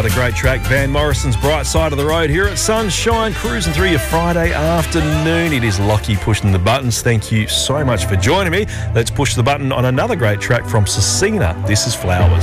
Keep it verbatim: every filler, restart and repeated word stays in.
What a great track. Van Morrison's Bright Side of the Road here at Sunshine, cruising through your Friday afternoon. It is Lockie pushing the buttons. Thank you so much for joining me. Let's push the button on another great track from Cecina. This is Flowers.